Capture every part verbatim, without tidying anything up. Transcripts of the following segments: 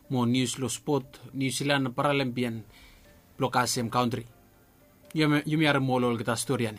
mo news lo sport New Zealand Paralympian blokasem country. Yumi yumi ar molol kita storiane.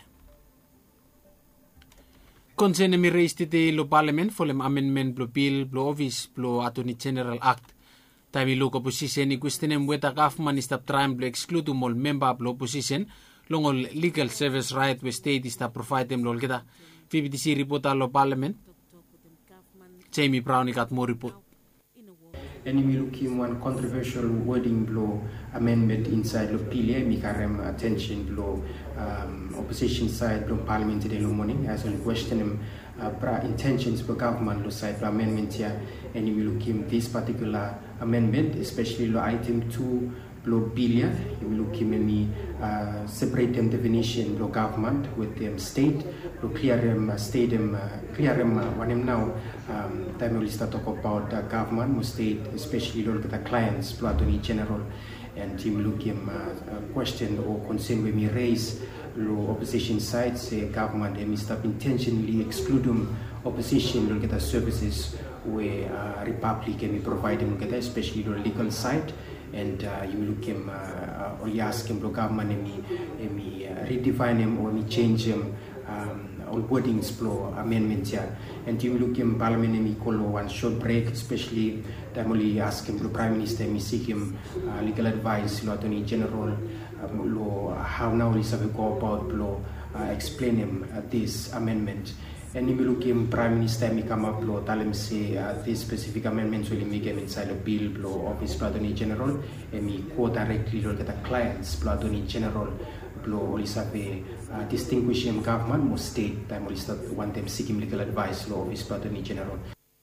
Consene mi reistite lo parliament folem amendment blo bill blo office blo attorney general act. Taimi lo opposition i questionem weta government stop trying blo exclude mol member blo opposition longol legal service right we state sta provide them lol kita. V B T C report lo parliament. Jamie Brown got more report. And we look in one controversial wording below amendment inside the bill. We carry attention below um, opposition side below parliament today morning. As we question him uh, intentions for government lo side below amendment here. And we look in this particular amendment, especially lo item two below bill. We look in any uh, separate them definition below government with them state. To clear them, uh, state them, uh, clear them. Uh, when them now, um, time we start talk about uh, government, state, especially look at the clients, to Attorney General, and team look him uh, uh, question or concern when we raise low opposition side, say government, and we stop intentionally exclude them opposition look at the services where uh, Republic and we provide them look at that, especially the legal side. And uh, you look him, uh, or you ask him, the government, and we, and we uh, redefine him or we change him. Um, on wordings flow amendments here, and you look in Parliament and we call one short break, especially time only ask him the Prime Minister, we seek him uh, legal advice, law Attorney General, um, law how now is we go about law uh, explain him uh, this amendment. And if you look in Prime Minister, we come up law tell him say uh, this specific amendments will make him inside a bill law office law Attorney General, and we go directly look at the clients law Attorney General. Law sabi uh, distinguish him government mo state time only start one time seeking legal advice law office Attorney General.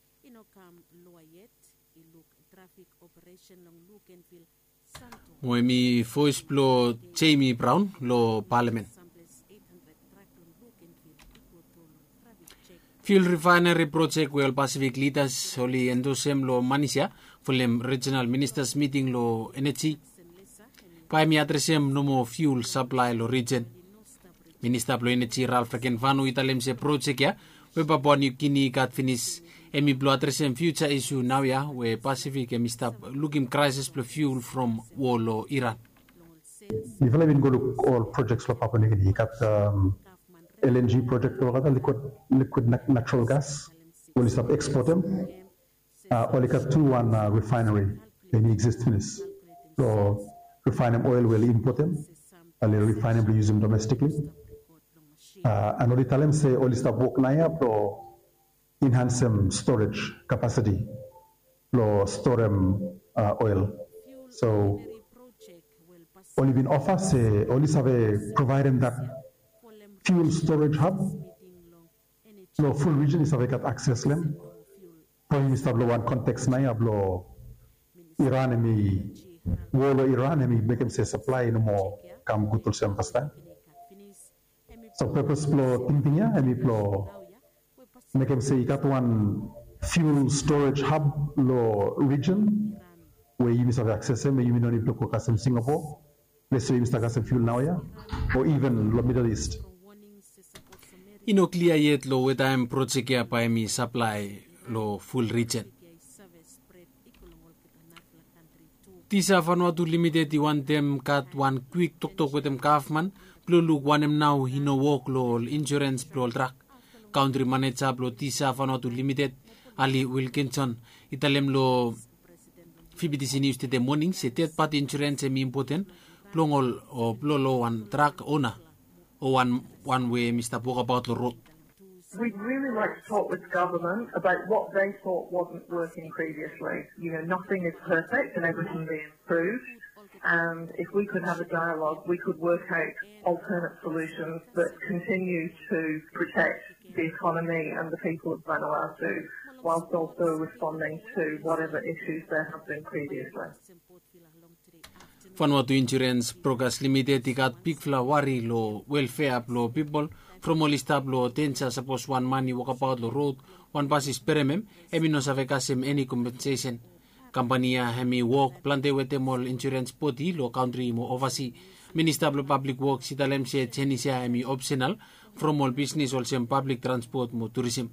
Mo mi voice blo Jamie Brown lo parliament. Fuel refinery project well Pacific leaders holi endosem lo Manisha fulem regional ministers meeting lo energy. Pai mi adresem nomo fuel supply lo region. Minister blo energy Ralph Rekenvanu italem se project ya we Papua New Guinea got finish emi blo adresem future issue now ya we Pacific emi stop looking crisis blo fuel from war lo Iran. We've been go look all projects lo Papua New Guinea got um, L N G project lo got liquid liquid natural gas will stop export them. Uh, only got two one uh, refinery they exist finish. So refine them oil will import them, and refine them use them domestically. Uh, and only tell them say only stop work now to enhance them storage capacity, to store them uh, oil. So only been offer say only have provide them that fuel storage hub. So full region is have got access them. Point is tablo one context now blo Iran and me. Wolo Iran and make them say supply no more come good to some pasta. So purpose flow thinking ya and flow make them say you got one fuel storage hub lo region where you must have access them, you don't need to cook in Singapore. Let's say you must have fuel now ya or even the Middle East. Ino clear yet lo with time project ya pa mi supply lo full region. Tisa Vanuatu Limited i want them cut one quick tok tok with them government blue look one them now he no walk lo insurance blue truck country manager blue Tisa Vanuatu Limited Ali Wilkinson italem lo V B T C news today morning se third party insurance e important blue ngol o blue lo one truck owner o one one way Mister Book about the road. We'd really like to talk with government about what they thought wasn't working previously. You know, nothing is perfect and everything be improved. And if we could have a dialogue, we could work out alternate solutions that continue to protect the economy and the people of Vanuatu, whilst also responding to whatever issues there have been previously. Vanuatu Insurance Progress Limited ikat big flawari lo welfare lo people from all istablo tensa suppose one money walk about lo road one basis peremem emi no save kasem any compensation compania hemi walk plante wete mol insurance body lo country mo oversee minister of public works italem se chenisia hemi optional from all business also public transport mo tourism.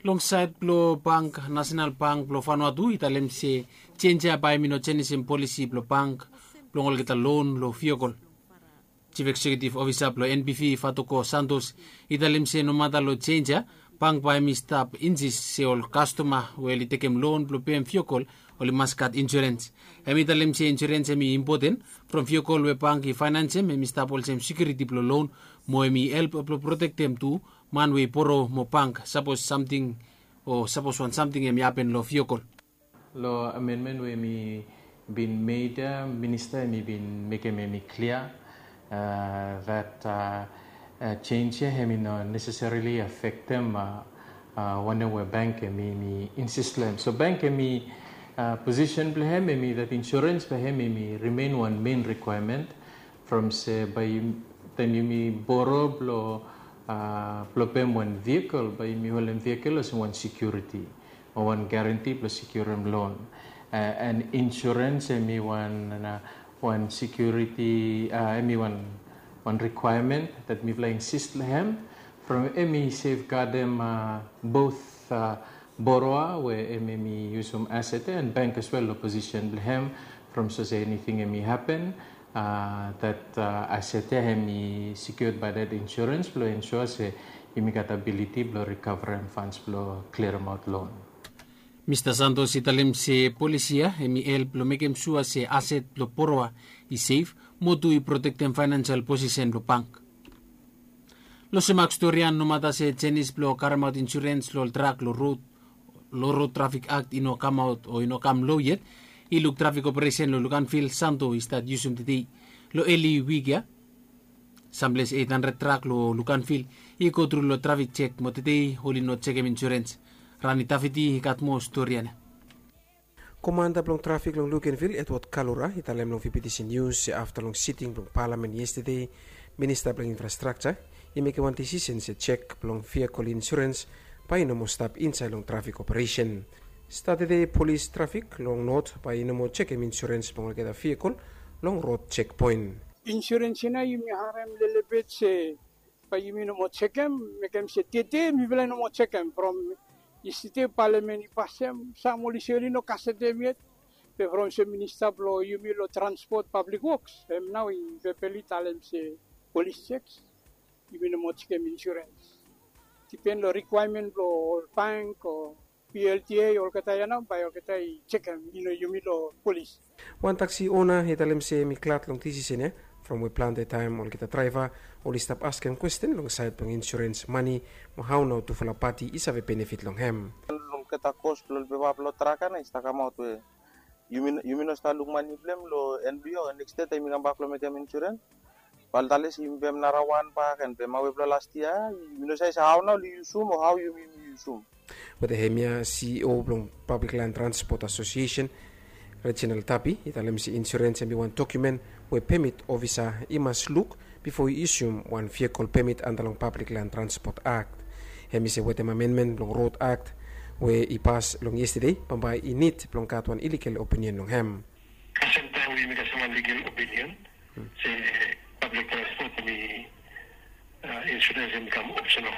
Longside blo bank national bank blo Vanuatu italem se change by mino chenisem policy blo bank blo ngol kita loan lo fiokol. Chief Executive Officer blo N B V Fatoko Santos italem se nomada lo change bank by mi stop injis se ol customer weli tekem loan blo P M fiokol oli maskat insurance. Emi italem se insurance emi important from fiokol we bank i finance emi stop ol sem security blo loan mo emi help blo protect them tu man we poro mo bank suppose something or suppose when something emi happen lo fiokol. Lo amendment we mi been made uh, minister mi been make me clear uh, that uh, uh, change hemi no necessarily affect them uh, uh, when we bank mi mi insist them. So bank mi uh, position behem mi that insurance behem mi remain one main requirement from say by then you mi borrow blo Uh, problem one vehicle by mi holen vehicle as one security or one guarantee plus secure loan uh, and insurance emi one uh, one security uh, emi one one requirement that mi vla insist lehem from emi safeguard them uh, both uh, borrower where emi mi use some asset and bank as well opposition lehem from so say anything emi happen Uh, that uh, asset hemi secured by that insurance blow ensure se ability blow recover and funds blow clear amount loan. Mister Santos italem se policia hemi help blow make him sure se asset blow porwa is safe motu i protect them financial position blow bank. Lo se max storian no mata se chenis blow carry out insurance lo track lo road lo road traffic act ino come out o ino come low yet. Iluk traffic operation lo lukan fil santo istad yusum titi lo eli wigia sambles eight hundred track lo lukan fil iko tru lo traffic check mo titi holi no check em insurance rani tafiti kat mo storiana. Komanda blong traffic long Lucanville Edward Kalura italem long V P T C News after long sitting blong parliament yesterday minister blong infrastructure he make one decision se check blong vehicle insurance pa ino mo stop inside long traffic operation. Started police traffic long note by inamo check em insurance pong kita vehicle long road checkpoint. Insurance na yung harem lelebet se pa yung mo check em mekem se tete mi vela no mo check em from isite parliament ipasem sa moliseri no kasete miet pe from se minister blo yung lo transport public works em now in pepeli talem se police checks yung mo check em insurance. Depend lo requirement blo bank or P L T A or kataya na ba or katay check em you know yumilo police. One taxi owner hitalem se mi clat long tisisine from we plan the time or kita driver or stop ask him question long side pang insurance money mo how now to falapati is have a benefit long hem. Long kita cost lo beba lo traka na istaka mo to yumin yumino sta lung money blem lo N B O next day time ngamba lo metem insurance Paltales imbem narawan pa kan pe mawe bla last year yumino sai sa how now li yusum or how you yusum. With the Hemia C E O of Public Land Transport Association, Reginald Tapi, italem si insurance and one document where permit officer he must look before he issue one vehicle permit under the Public Land Transport Act. Hemi se with amendment long Road Act where he passed long yesterday, pambay init long kat one illegal opinion long hem. Kasi tayo we make a legal opinion. Hmm. Say public transport may uh, insurance become optional.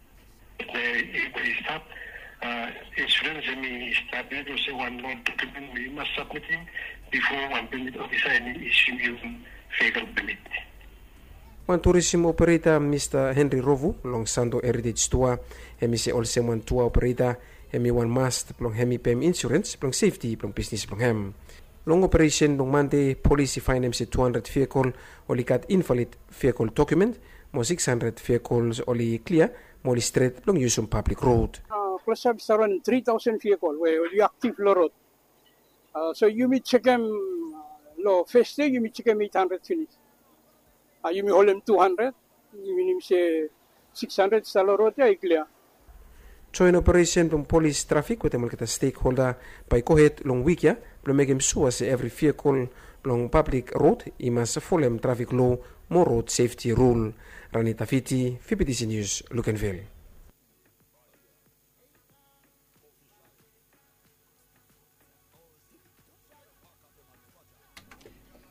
They stop uh, insurance may stop it or say one more document we must submit him before one permit officer any issue yung vehicle permit. One tourism operator Mister Henry Rovu long Sando Heritage Tour hemi se also one tour operator hemi one must long hemi P M insurance long safety long business long hem. Long operation long Monday police fine him se two hundred vehicle only got invalid vehicle document mo six hundred vehicles only clear more straight long use on public road. Uh, plus have around three thousand vehicle where you active low road. Uh, so you may check them uh, low first day you may check them eight hundred finish. Uh, you may hold them two hundred. You may say six hundred sa low road ya clear. Joint operation from police traffic with the mga stakeholder by kohet long week ya. Long make him sure say every vehicle long public road he must follow traffic law more road safety rule. Rani Tafiti, V P T C News, Lucanville.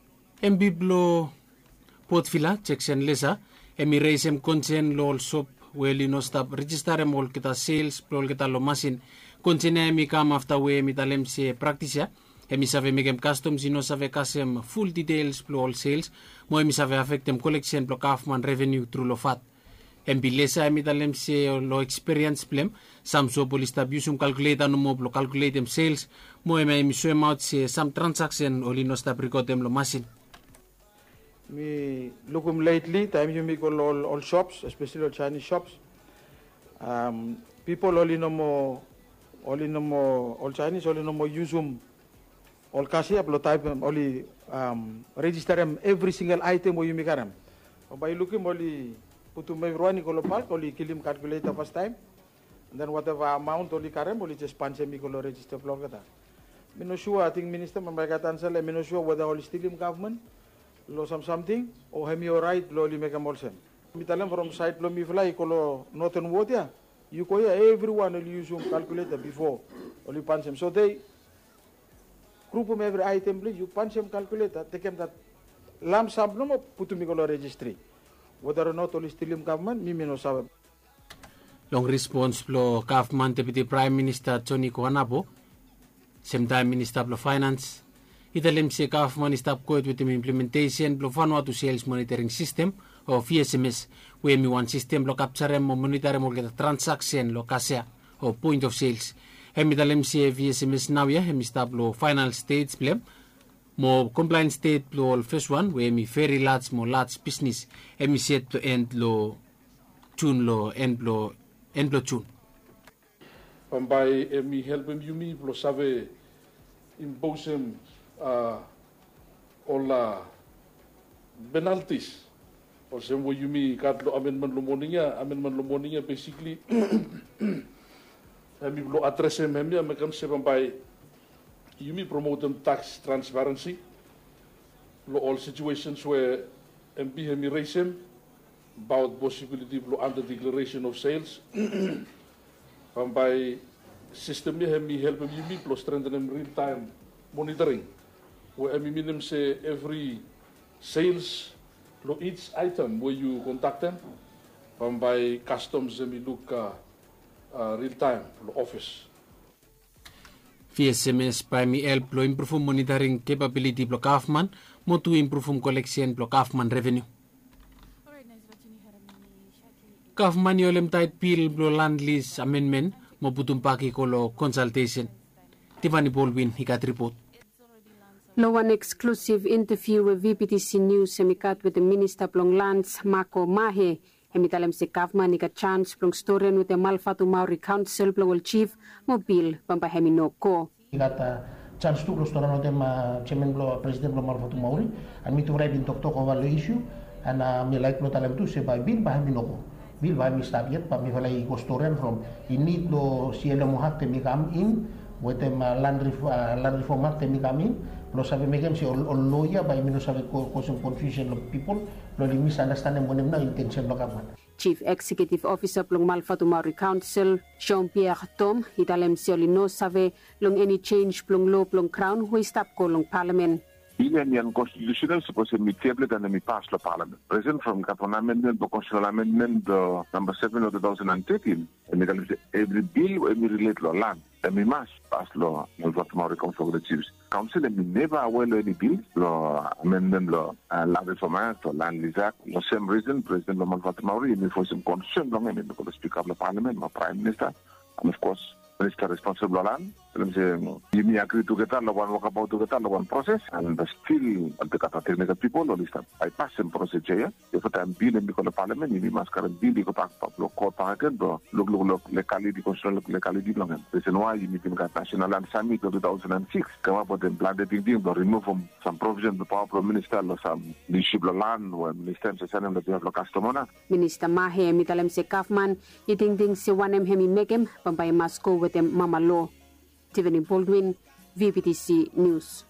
M B Blo Port Villa, Jackson Lesa, Emi Reisem Konsen Lol Sop weli no stap register mol kita sales plol kita lo masin continue mi kam after we mi talem se practice emi save megem customs ino save kasem full details plol sales mo emi save affectem collection plo kafman revenue through lo fat embilesa emi talem se lo experience plem samso polista busum calculate no mo plo calculate em sales mo emi emi so amount se some transaction olino stap recotem lo masin. Me lookum lately, time you make all, all, all shops, especially all Chinese shops. Um, people only no more, only no more, all Chinese only no more use them, all cash up, type only um, register them every single item where you make them. By looking only put to everyone in Colopal, only kill him calculate the first time, and then whatever amount only carem, only just punch him equal register block that. I'm not sure. I think Minister Mambagat answer. I'm not sure whether all still in government. Lo some something or hemi right lo li make a molsen. Mitalam from site lo mi fly kolo northern water. You ko everyone will use um calculator before only punch him. So they group them every item please you punch him calculator take him that lump sum no put to me kolo registry. Whether or not only still in government mi no sabe. Long response lo government deputy prime minister Tony Koanapo, same time minister of finance. Italem se government stop code with the implementation of Vanuatu sales monitoring system or V S M S, where me one system lo capture mo monitor mo get transaction lo kasya or point of sales. Hemi italem se V S M S now ya hemi stop lo final stage blem mo compliance state lo first one where me very large mo large business hemi set to end lo June lo end lo end lo June. Pambai emi helpem yumi lo save imposem Uh, all uh, penalties. For some way you mean katlo amendment lo morninga, amendment lo morninga basically. Hemi lo address him hemi amekam seven by you mean promote them tax transparency. Lo all situations where M P hemi raise him about possibility of under declaration of sales. From by system hemi help him you mean plus strengthen him real time monitoring. Where I mean say every sales lo each item where you contact them from by customs and we look uh, uh, real time lo office. V S M S by me help lo improve monitoring capability lo government mo to improve collection lo government revenue. Government yolem tight bill lo land lease amendment mo putum paki ko lo consultation. Tiffany Baldwin hikat report. Lo one exclusive interview with V P T C News semikat with the Minister plong Lands Mako Mahe emitalem si government ika chance plong story with the Malfatu Maori Council plong chief mobil pampahemino ko. Igata chance tu story no dem chairman blo president blo Malfatu Maori and me to write in talk talk over the issue and uh, me like lo talem tu se by bill pahemino ko. Bill by me start yet pa me valai ko story from in need lo siela mohak te me come in with them uh, land reform uh, land reform act te me come in. Lo sabe megam si all lawyer by me no sabe cause confusion of people lo li misunderstand mo nem na intention lo government. Chief Executive Officer plong Malfatu Maori Council Jean-Pierre Tom italem si olino sabe long any change plong law plong crown hui stop ko long parliament. Ini yang constitutional supposed to be tabled and be passed the parliament. Present from Capon Amendment, the Constitutional Amendment uh, number seven of two thousand thirteen, and every bill when we relate to land, and we must pass law. Malfatu Maori Council of the Chiefs Council, and we never aware any bill, law amendment, law uh, land reform act or land lease act. For same reason, President Malfatu Maori, and for some concern, long and because the Speaker of the Parliament, my Prime Minister, and of course. Minister responsible land. You may agree to get all one work about to get all one process and still the technical people or list bypass some procedure. If at time bill because the parliament, you must current bill to pack public court packet, look look look locality constitutional locality long. Reason why you need to get National Land Summit of two thousand six come up with a plan thing to remove from some provision the power of minister or some leadership land or minister sa sanam na the customer. Minister Mahe mitalem se Kaufman iting ding si wanem hemi megem pampay masko with them mamalo. Tiffany Baldwin, V P T C News.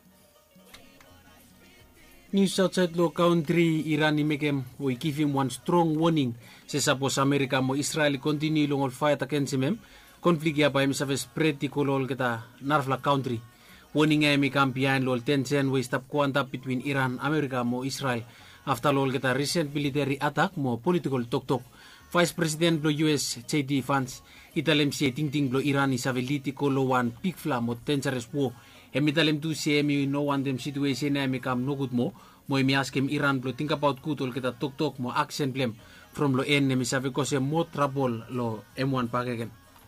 News outside lo country Iran imegem we give him one strong warning. Se sapos America mo Israel continue long all fight against him. Conflict ya pa im sa spread ti kolol kita narfla country. Warning ay mi kampiyan lol tension we stop kuanta between Iran America mo Israel. After lol kita recent military attack mo political tok-tok. Vice President blo U S J D Vance italem si ting-ting blo Iran isaveliti ko lo wan pikfla mo dangerous war. Emi talem tu si emi no one dem situation emi kam nogut mo mo emi askem Iran blo think about kutol kita tok tok mo action blem from lo en emi save ko se mo trouble lo M one pakegen.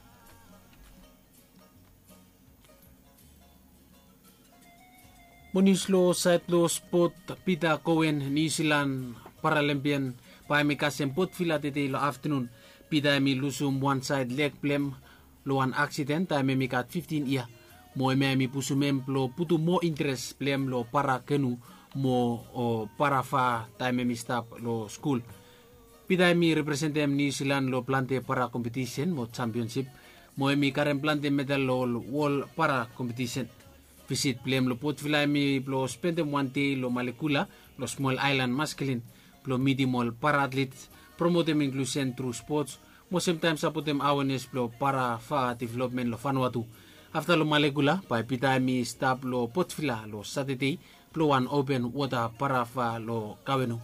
Monis lo site lo sport Peter Cohen New Zealand Paralympian pa emi kasem pot fila tete lo afternoon pida emi lusum one side leg blem lo an accident ta emi kat fifteen year mo emi emi pusumem lo putu mo interest blem lo para kenu mo o para fa ta emi stop lo school pida emi representem New Zealand lo plante para competition mo championship mo emi karen plante medal lo wall para competition visit blem lo pot fila emi lo spendem one day lo Malekula lo small island masculine lo minimal para athletes promote inclusion through sports mo sometimes apotem awareness lo para fa development lo Vanuatu after lo Malekula pa pita mi stop lo potfila lo Saturday lo one open water para fa lo Kawenu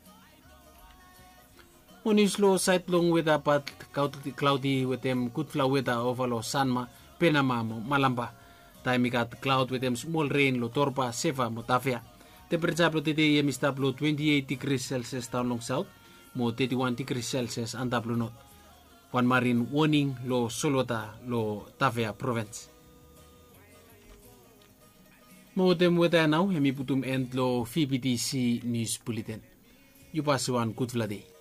monis lo site long weather but cloudy with them good flow weather over lo Sanma Penama mo Malamba time got cloud with them small rain lo Torpa Seva mo Tafea temperature lo today emi stop lo twenty-eight degrees Celsius down long south mo thirty-one degrees Celsius andap lo north. One marine warning lo Solota lo Tavea province. Mo dem weather now emi putum end lo V P T C news bulletin. You pass one good day.